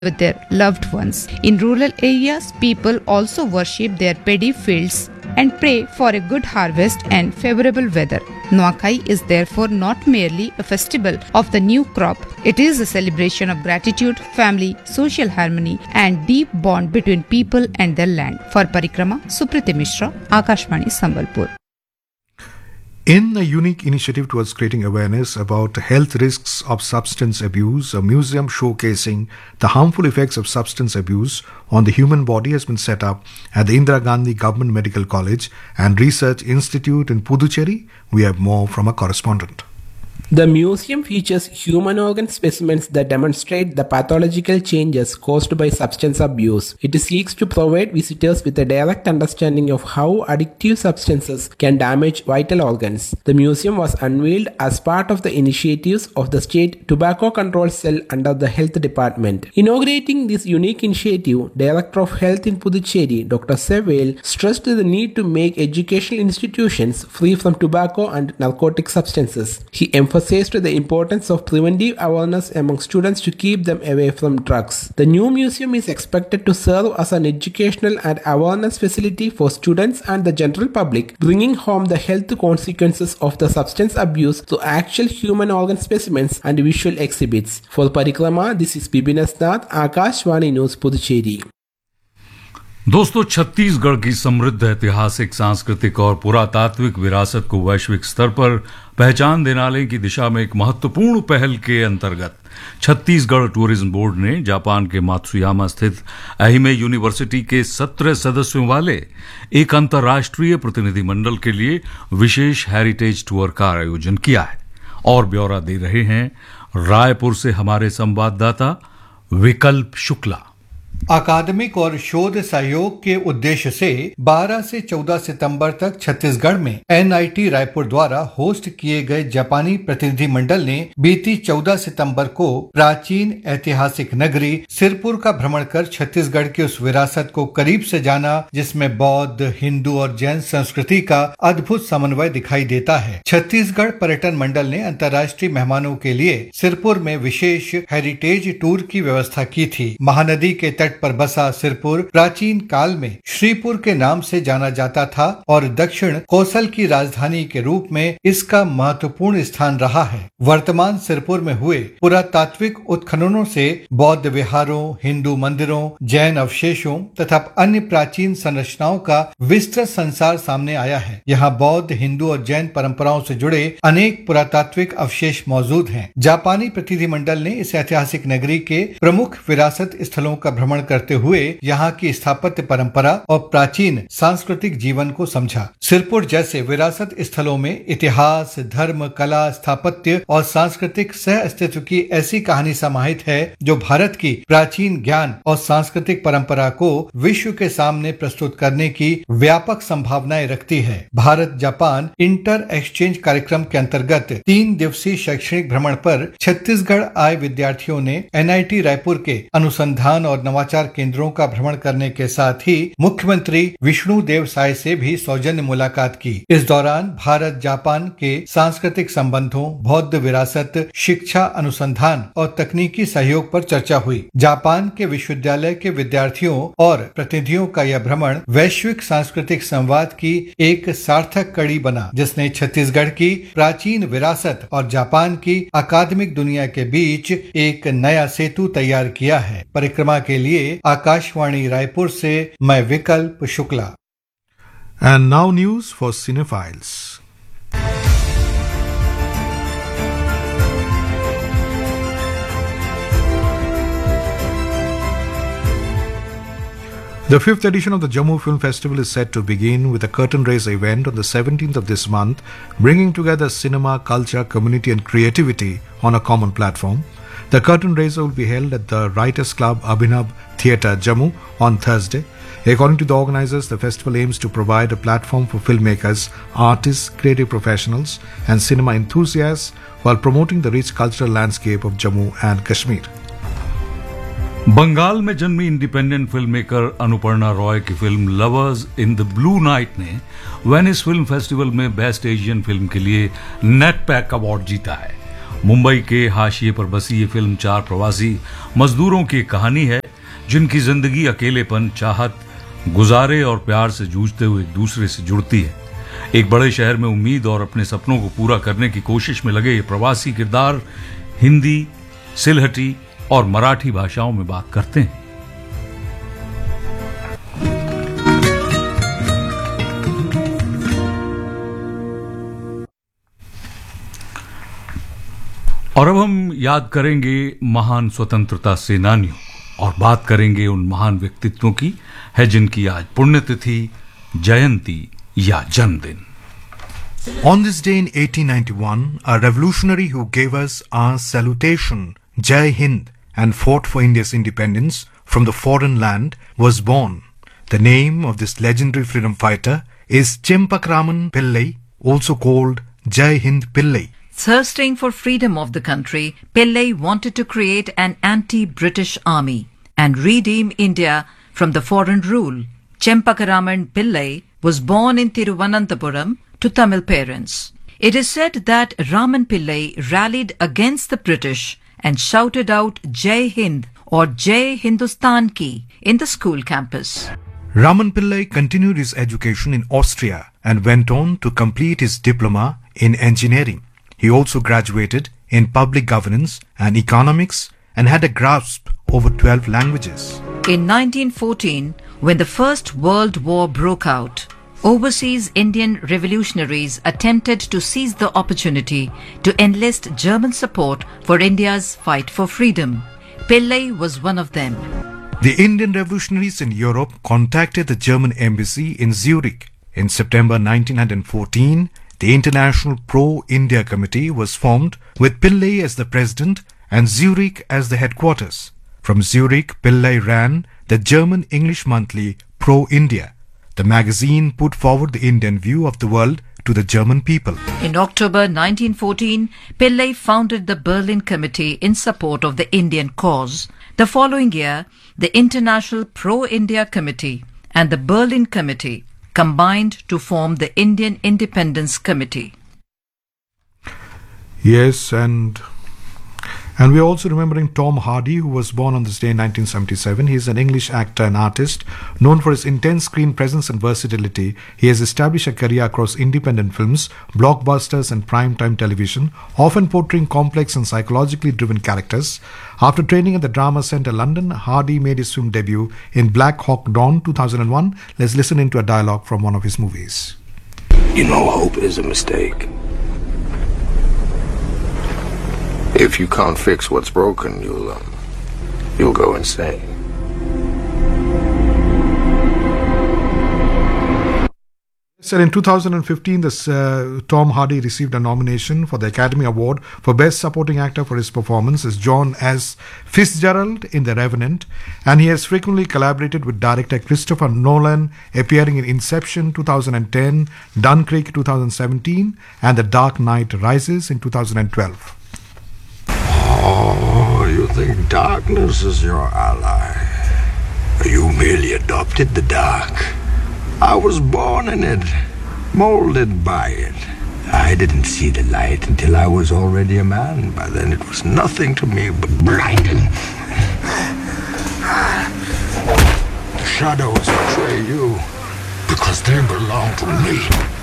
with their loved ones. In rural areas, people also worship their paddy fields and pray for a good harvest and favorable weather. Nuakhai is therefore not merely a festival of the new crop, it is a celebration of gratitude, family, social harmony and deep bond between people and their land. For Parikrama, Supriti Mishra, Akashvani, Sambalpur. In a unique initiative towards creating awareness about health risks of substance abuse, a museum showcasing the harmful effects of substance abuse on the human body has been set up at the Indira Gandhi Government Medical College and Research Institute in Puducherry. We have more from a correspondent. The museum features human organ specimens that demonstrate the pathological changes caused by substance abuse. It seeks to provide visitors with a direct understanding of how addictive substances can damage vital organs. The museum was unveiled as part of the initiatives of the State Tobacco Control Cell under the Health Department. Inaugurating this unique initiative, Director of Health in Puducherry, Dr. Sevel, stressed the need to make educational institutions free from tobacco and narcotic substances. He emphasized the importance of preventive awareness among students to keep them away from drugs. The new museum is expected to serve as an educational and awareness facility for students and the general public, bringing home the health consequences of the substance abuse to actual human organ specimens and visual exhibits. For Parikrama, this is Bibin Asnath, Akashvani News, Puducherry. दोस्तों, छत्तीसगढ़ की समृद्ध ऐतिहासिक, सांस्कृतिक और पुरातात्विक विरासत को वैश्विक स्तर पर पहचान देने की दिशा में एक महत्वपूर्ण पहल के अंतर्गत छत्तीसगढ़ टूरिज्म बोर्ड ने जापान के मात्सुयामा स्थित एहिमे यूनिवर्सिटी के 17 सदस्यों वाले एक अंतर्राष्ट्रीय प्रतिनिधिमंडल के लिए विशेष हेरिटेज टूर का आयोजन किया है। और ब्यौरा दे रहे हैं रायपुर से हमारे संवाददाता विकल्प शुक्ला। अकादमिक और शोध सहयोग के उद्देश्य से 12 से 14 सितंबर तक छत्तीसगढ़ में एनआईटी रायपुर द्वारा होस्ट किए गए जापानी प्रतिनिधिमंडल ने बीती 14 सितंबर को प्राचीन ऐतिहासिक नगरी सिरपुर का भ्रमण कर छत्तीसगढ़ की उस विरासत को करीब से जाना जिसमें बौद्ध, हिंदू और जैन संस्कृति का अद्भुत समन्वय दिखाई देता है। छत्तीसगढ़ पर्यटन मंडल ने अंतर्राष्ट्रीय मेहमानों के लिए सिरपुर में विशेष हेरिटेज टूर की व्यवस्था की थी। महानदी के तट पर बसा सिरपुर प्राचीन काल में श्रीपुर के नाम से जाना जाता था और दक्षिण कौशल की राजधानी के रूप में इसका महत्वपूर्ण स्थान रहा है। वर्तमान सिरपुर में हुए पुरातात्विक उत्खननों से बौद्ध विहारों, हिंदू मंदिरों, जैन अवशेषों तथा अन्य प्राचीन संरचनाओं का विस्तृत संसार सामने आया है। यहाँ बौद्ध, हिंदू और जैन परंपराओं से जुड़े अनेक पुरातात्विक अवशेष मौजूद हैं। जापानी प्रतिनिधिमंडल ने इस ऐतिहासिक नगरी के प्रमुख विरासत स्थलों का भ्रमण करते हुए यहाँ की स्थापत्य परंपरा और प्राचीन सांस्कृतिक जीवन को समझा। सिरपुर जैसे विरासत स्थलों में इतिहास, धर्म, कला, स्थापत्य और सांस्कृतिक सह अस्तित्व की ऐसी कहानी समाहित है जो भारत की प्राचीन ज्ञान और सांस्कृतिक परंपरा को विश्व के सामने प्रस्तुत करने की व्यापक संभावनाएं रखती है। भारत जापान इंटर एक्सचेंज कार्यक्रम के अंतर्गत 3 दिवसीय शैक्षणिक भ्रमण पर छत्तीसगढ़ आए विद्यार्थियों ने एनआईटी रायपुर के अनुसंधान और नवाचार केंद्रों का भ्रमण करने के साथ ही मुख्यमंत्री विष्णुदेव साय से भी सौजन्य मुलाकात की। इस दौरान भारत जापान के सांस्कृतिक संबंधों, बौद्ध विरासत, शिक्षा, अनुसंधान और तकनीकी सहयोग पर चर्चा हुई। जापान के विश्वविद्यालय के विद्यार्थियों और प्रतिनिधियों का यह भ्रमण वैश्विक सांस्कृतिक संवाद की एक सार्थक कड़ी बना, जिसने छत्तीसगढ़ की प्राचीन विरासत और जापान की अकादमिक दुनिया के बीच एक नया सेतु तैयार किया है। परिक्रमा के लिए आकाशवाणी रायपुर से मैं विकल्प Shukla. And now news for cinephiles. The 5th edition of the Jammu Film Festival is set to begin with a curtain raiser event on the 17th of this month, bringing together cinema, culture, community and creativity on a common platform. The curtain raiser will be held at the Writers Club Abhinav Theatre, Jammu on Thursday. According to the organizers, the festival aims to provide a platform for filmmakers, artists, creative professionals and cinema enthusiasts while promoting the rich cultural landscape of Jammu and Kashmir. Bengal में जन्मी independent film maker Anuparna Roy की film lovers in the blue night ने Venice film festival में best Asian film के लिए नेटपैक award जीता है। मुंबई के हाशिए पर बसी ये फिल्म 4 प्रवासी मजदूरों की कहानी है जिनकी जिंदगी अकेलेपन, चाहत, गुजारे और प्यार से जूझते हुए एक दूसरे से जुड़ती है। एक बड़े शहर में उम्मीद और अपने सपनों को पूरा करने की कोशिश में लगे ये प्रवासी किरदार हिंदी, सिलहटी और मराठी भाषाओं में बात करते हैं। और अब हम याद करेंगे महान स्वतंत्रता सेनानियों और बात करेंगे उन महान व्यक्तित्वों की है जिनकी आज पुण्यतिथि, जयंती या जन्मदिन। On this day in 1891, a revolutionary who gave us our salutation, Jai Hind, and fought for India's independence from the foreign land was born. The name of this legendary freedom fighter is Chempakraman Pillai, also called Jai Hind Pillai. Thirsting for freedom of the country, Pillai wanted to create an anti-British army and redeem India from the foreign rule. Chempakaraman Pillai was born in Thiruvananthapuram to Tamil parents. It is said that Raman Pillai rallied against the British and shouted out Jai Hind or Jai Hindustan Ki in the school campus. Raman Pillai continued his education in Austria and went on to complete his diploma in engineering. He also graduated in public governance and economics and had a grasp over 12 languages. In 1914, when the First World War broke out, overseas Indian revolutionaries attempted to seize the opportunity to enlist German support for India's fight for freedom. Pillai was one of them. The Indian revolutionaries in Europe contacted the German embassy in Zurich. In September 1914, the International Pro-India Committee was formed with Pillai as the president and Zurich as the headquarters. From Zurich, Pillai ran the German-English monthly Pro-India. The magazine put forward the Indian view of the world to the German people. In October 1914, Pillai founded the Berlin Committee in support of the Indian cause. The following year, the International Pro-India Committee and the Berlin Committee combined to form the Indian Independence Committee. Yes, and we're also remembering Tom Hardy, who was born on this day in 1977. He is an English actor and artist known for his intense screen presence and versatility. He has established a career across independent films, blockbusters and prime-time television, often portraying complex and psychologically driven characters. After training at the Drama Centre London, Hardy made his film debut in Black Hawk Down 2001. Let's listen into a dialogue from one of his movies. You know, hope is a mistake. If you can't fix what's broken, you'll go insane. So in 2015, Tom Hardy received a nomination for the Academy Award for Best Supporting Actor for his performance as John S. Fitzgerald in The Revenant, and he has frequently collaborated with director Christopher Nolan, appearing in Inception 2010, Dunkirk 2017, and The Dark Knight Rises in 2012. Oh, you think darkness is your ally? You merely adopted the dark. I was born in it, molded by it. I didn't see the light until I was already a man. By then it was nothing to me but blinding. The shadows betray you because they belong to me.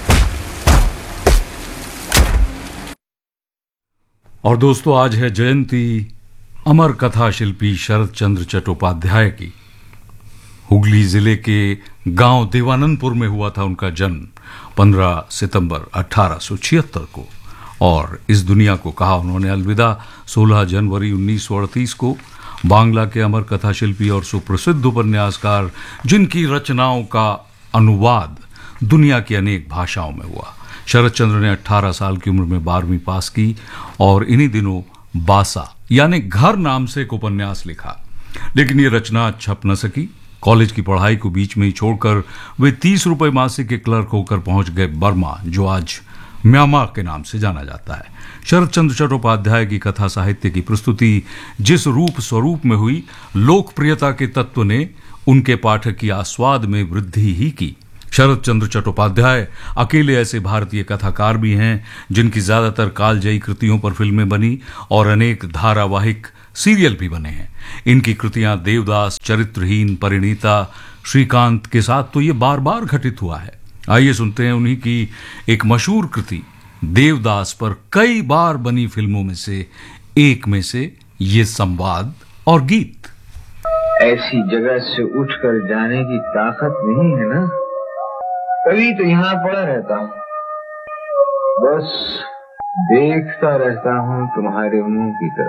और दोस्तों, आज है जयंती अमर कथा शिल्पी शरद चंद्र चट्टोपाध्याय की। हुगली जिले के गांव देवानंदपुर में हुआ था उनका जन्म 15 सितंबर 1876 को, और इस दुनिया को कहा उन्होंने अलविदा 16 जनवरी 1938 को। बांग्ला के अमर कथा शिल्पी और सुप्रसिद्ध उपन्यासकार जिनकी रचनाओं का अनुवाद दुनिया की अनेक भाषाओं में हुआ। शरद चंद्र ने 18 साल की उम्र में 12वीं पास की और इन्हीं दिनों बासा यानी घर नाम से एक उपन्यास लिखा, लेकिन ये रचना छप न सकी। कॉलेज की पढ़ाई को बीच में ही छोड़कर वे 30 रुपए मासिक के क्लर्क होकर पहुंच गए बर्मा, जो आज म्यांमार के नाम से जाना जाता है। शरद चंद्र चट्टोपाध्याय की कथा साहित्य की प्रस्तुति जिस रूप स्वरूप में हुई, लोकप्रियता के तत्व ने उनके पाठक की आस्वाद में वृद्धि ही की। शरद चंद्र चट्टोपाध्याय अकेले ऐसे भारतीय कथाकार भी हैं जिनकी ज्यादातर कालजयी कृतियों पर फिल्में बनी और अनेक धारावाहिक सीरियल भी बने हैं। इनकी कृतियां देवदास, चरित्रहीन, परिणीता, श्रीकांत के साथ तो ये बार बार घटित हुआ है। आइए सुनते हैं उन्हीं की एक मशहूर कृति देवदास पर कई बार बनी फिल्मों में से एक में से ये संवाद और गीत। ऐसी जगह से उठकर जाने की ताकत नहीं है ना, कभी तो यहाँ पड़ा रहता हूँ, बस देखता रहता हूँ तुम्हारे मुंह की तरफ।